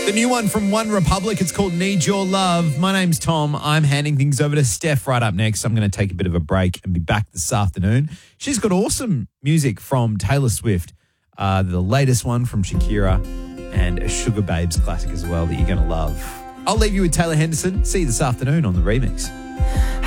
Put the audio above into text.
The new one from One Republic, it's called Need Your Love. My name's Tom. I'm handing things over to Steph right up next. I'm going to take a bit of a break and be back this afternoon. She's got awesome music from Taylor Swift, the latest one from Shakira, and a Sugar Babes classic as well that you're going to love. I'll leave you with Taylor Henderson. See you this afternoon on The Remix.